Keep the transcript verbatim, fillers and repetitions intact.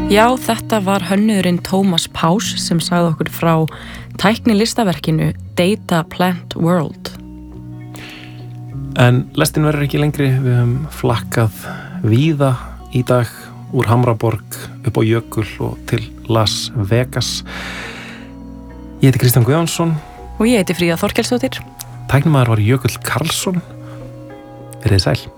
Já, þetta var hönnuðurinn Tómas Pás sem sagði okkur frá tæknilistaverkinu Data Plant World. En lestin verður ekki lengri, við höfum flakkað víða í dag úr Hamraborg upp á Jökul og til Las Vegas. Ég heiti Kristján Guðjónsson. Og ég heiti Fríða Þorkelsdóttir. Tæknimaður var Jökull Karlsson. Verið sæl.